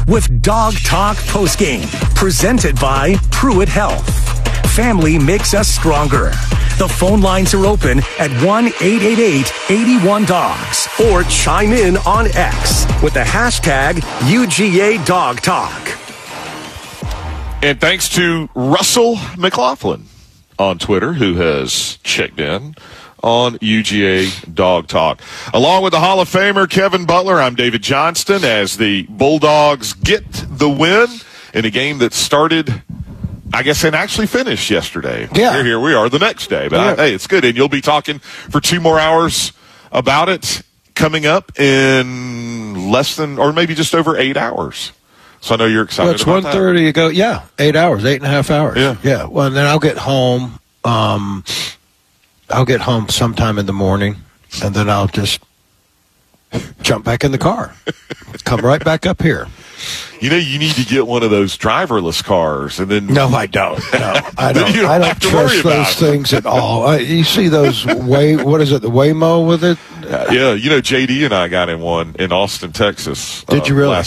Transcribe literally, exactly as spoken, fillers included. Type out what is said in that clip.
with Dog Talk Postgame, presented by Pruitt Health. Family makes us stronger. The phone lines are open at one eight eight eight, eight one, dogs or chime in on X with the hashtag U G A Dog Talk. And thanks to Russell McLaughlin on Twitter, who has checked in on U G A Dog Talk. Along with the Hall of Famer Kevin Butler, I'm David Johnston as the Bulldogs get the win in a game that started, I guess, and actually finished yesterday. Yeah. Here, here we are the next day. But Yeah. I, hey, it's good. And you'll be talking for two more hours about it coming up in less than, or maybe just over eight hours. So I know you're excited Well, it's about one thirty to go. Yeah, eight hours, eight and a half hours. Yeah. Yeah. Well, and then I'll get home. Um, I'll get home sometime in the morning, and then I'll just jump back in the car, come right back up here. You know, you need to get one of those driverless cars, and then No, I don't. No, I Then don't. you don't I have don't to worry trust those about it. things at all. I, you see those way? What is it? The Waymo with it? yeah, you know, J D and I got in one in Austin, Texas. Did you really? Last